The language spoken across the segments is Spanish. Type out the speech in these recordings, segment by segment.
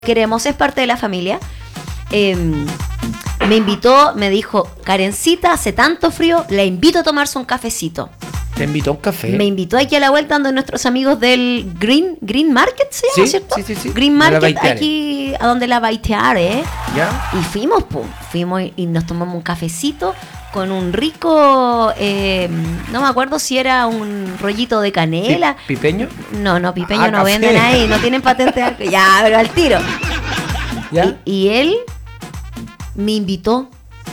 queremos, es parte de la familia. Me invitó, me dijo, Karencita, hace tanto frío, la invito a tomarse un cafecito. ¿Te invitó a un café? Me invitó aquí a la vuelta donde nuestros amigos del Green Market, ¿se llama, cierto? Sí. Green Market, aquí a donde la Baiteare, ¿Ya? Y fuimos y nos tomamos un cafecito con un rico, no me acuerdo si era un rollito de canela. ¿Pipeño? No, pipeño no café. venden ahí, no tienen patente. Ya, pero al tiro. ¿Ya? Y él me invitó.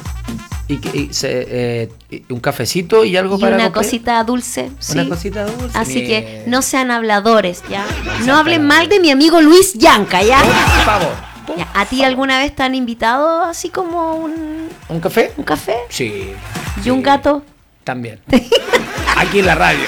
Un cafecito y algo Y para una comprar. cosita dulce. Una sí. cosita dulce. Así Bien. que no sean habladores, ¿ya? No sean hablen habladores. mal de mi amigo Luis Yanca, ¿ya? Por favor. Ya, ¿a ti alguna vez te han invitado así como ¿Un café? un café? Sí. ¿Y un gato? También. Aquí en la radio.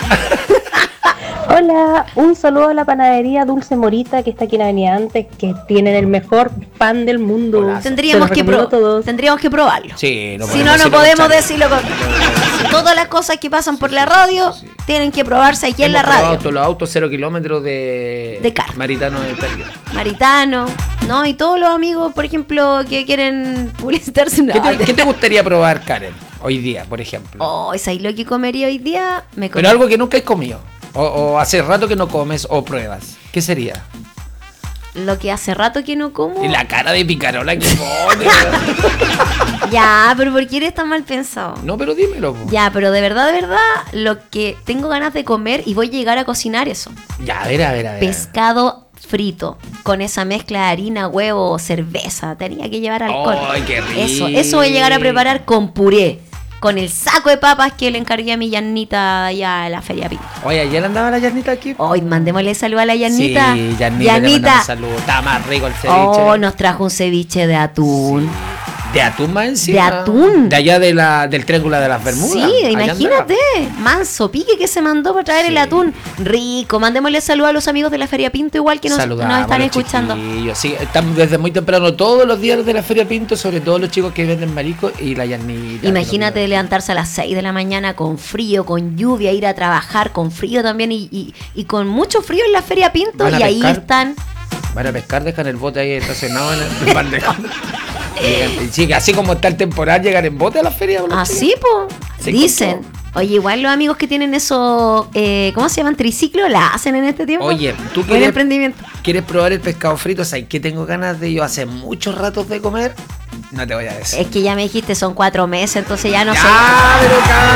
Hola, un saludo a la panadería Dulce Morita que está aquí en Avenida Antes, que tienen el mejor pan del mundo. Hola. Tendríamos que probarlo. Sí, Si no, no podemos decirlo con... Todas las cosas que pasan por la radio tienen que probarse aquí en la radio. Todos los autos 0 kilómetros de carro. Maritano de Pérdida. Maritano, ¿no? Y todos los amigos, por ejemplo, que quieren publicitarse. ¿Qué te gustaría probar, Karen? Hoy día, por ejemplo. Oh, ¿sabes lo que comería hoy día? Pero algo que nunca has comido. O hace rato que no comes o pruebas. ¿Qué sería? Lo que hace rato que no como. Y la cara de picarola que pone. Ya, pero ¿por qué eres tan mal pensado? No, pero dímelo. Po. Ya, pero de verdad, lo que tengo ganas de comer y voy a llegar a cocinar eso. Ya, a ver. Pescado frito, con esa mezcla de harina, huevo, cerveza. Tenía que llevar alcohol. ¡Ay, qué rico! Eso voy a llegar a preparar con puré. Con el saco de papas que le encargué a mi Yannita allá en la Feria Pinto. Oye, ¿ayer andaba la Yarnita aquí? Hoy mandémosle saludo a la Yannita. Sí, Yarnita. Saludos. Está más rico el ceviche. Oh, nos trajo un ceviche de atún. Sí. ¿De atún más encima? De atún. De allá del Triángulo de las Bermudas. Sí, Allá imagínate. andaba. Manso pique que se mandó para traer el atún. Rico. Mandémosle saludo a los amigos de la Feria Pinto, igual que nos están a los escuchando. chiquillos. Sí, estamos desde muy temprano todos los días de la Feria Pinto, sobre todo los chicos que venden marisco y la Yarnita. Imagínate levantarse a las 6 de la mañana con frío, con lluvia, ir a trabajar con frío también y con mucho frío en la Feria Pinto. Van a Y ahí pescar. están. Van a pescar, dejan el bote ahí estacionado en el bandejón. Sí, así como está el temporal, llegan en bote a la feria. Así, po. Se Dicen. encontró. Oye, igual los amigos que tienen esos, ¿cómo se llaman? Triciclos, la hacen en este tiempo. Oye, tú Buen emprendimiento. quieres probar el pescado frito, ¿sabes qué tengo ganas de yo hace muchos ratos de comer? No te voy a decir. Es que ya me dijiste, son 4 meses, entonces ya no sé. Pero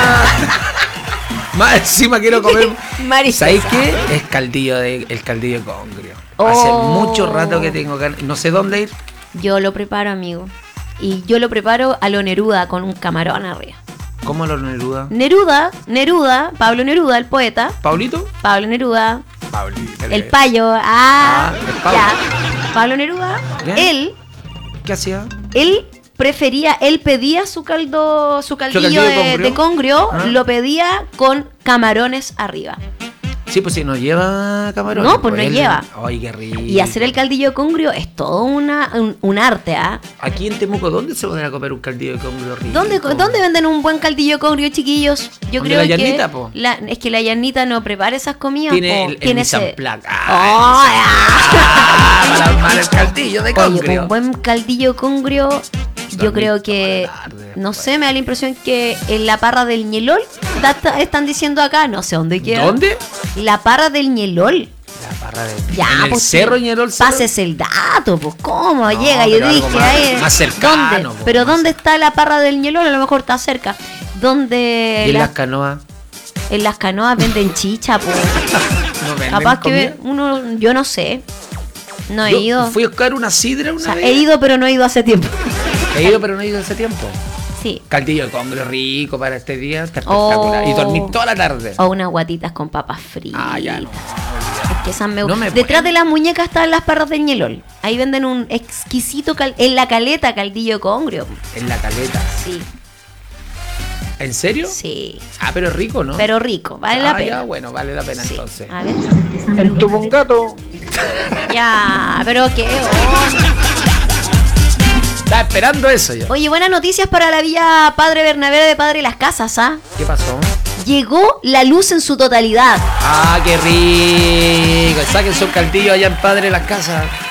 más encima quiero comer. Marisco. ¿Sabes qué? El caldillo de congrio. Oh. Hace mucho rato que tengo ganas. No sé dónde ir. Yo lo preparo, amigo. Y yo lo preparo a lo Neruda, con un camarón arriba. ¿Cómo lo Neruda? Neruda, Pablo Neruda, el poeta. ¿Paulito? Pablo Neruda, Paulito. el payo. El Pablo. Ya. Pablo Neruda, ¿Ya? él ¿Qué hacía? él pedía su caldillo de de congrio, Ah. lo pedía con camarones arriba. Sí, pues si no lleva camarón. No, pues no lleva. Ay, qué rico. Y hacer el caldillo de congrio es todo un arte, ¿ah? Aquí en Temuco, ¿dónde se podrá comer un caldillo de congrio rico? ¿Dónde venden un buen caldillo de congrio, chiquillos? Yo ¿Donde creo la que Yannita, po? es que la Yannita no prepara esas comidas. Tiene po. el mise en ese- place. Oh, Para armar el caldillo de Oye, congrio. un buen caldillo de congrio, yo Dormir creo toda que, la tarde no después. sé, me da la impresión que en la parra del Ñelol, están diciendo acá, no sé dónde queda. ¿Dónde? La parra del Ñelol. La barra de... Ya, en el pues, cerro Ñelol. Pases el dato, pues cómo llega, yo pero algo dije, más- ahí, más cercano, ¿dónde? pues, Pero más ¿dónde está la parra del Ñelol? A lo mejor está cerca. ¿Dónde Y en las canoas. en las canoas venden chicha, pues? No venden Capaz comida. que yo no sé. No he Yo ido. fui a buscar una sidra O una sea, vez. he ido, pero no he ido hace tiempo. He ido, pero no he ido hace tiempo. Sí. Caldillo de congrio rico para este día. Está Oh. espectacular. Y dormí toda la tarde. O unas guatitas con papas fritas. Ah, ya no. Es que esas me No me Detrás pueden. de las muñecas están las parras del Ñelol. Ahí venden un exquisito en la caleta caldillo de congrio. En la caleta. Sí, ¿En serio? sí. Ah, pero es rico, ¿no? Pero rico, vale la pena. Ya, bueno, vale la pena Sí. entonces. A ver. El tubongato. Ya, pero qué onda. Estaba esperando eso yo. Oye, buenas noticias para la Villa Padre Bernabé de Padre Las Casas, ¿ah? ¿Qué pasó? Llegó la luz en su totalidad. Ah, qué rico. Saquen su caldillo allá en Padre Las Casas.